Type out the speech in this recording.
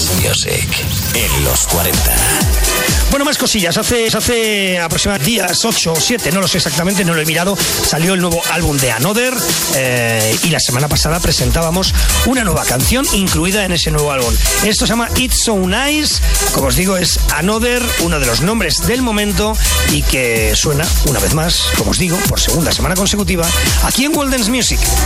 Music en los 40. Bueno, más cosillas. Hace aproximadamente días, 8 o 7, no lo sé exactamente, no lo he mirado, salió el nuevo álbum de Another y la semana pasada presentábamos una nueva canción incluida en ese nuevo álbum. Esto se llama It's So Nice. Como os digo, es Another, uno de los nombres del momento y que suena una vez más, como os digo, por segunda semana consecutiva aquí en World Dance Music.